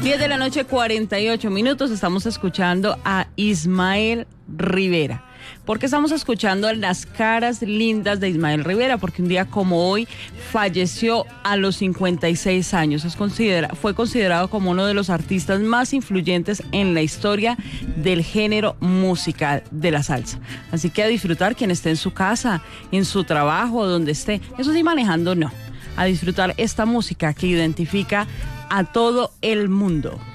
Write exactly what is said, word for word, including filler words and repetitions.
diez de la noche, cuarenta y ocho minutos. Estamos escuchando a Ismael Rivera. ¿Por qué estamos escuchando Las caras lindas de Ismael Rivera? Porque un día como hoy falleció a los cincuenta y seis años. Es considera, fue considerado como uno de los artistas más influyentes en la historia del género musical de la salsa. Así que a disfrutar quien esté en su casa, en su trabajo, donde esté. Eso sí, manejando no. A disfrutar esta música que identifica a todo el mundo.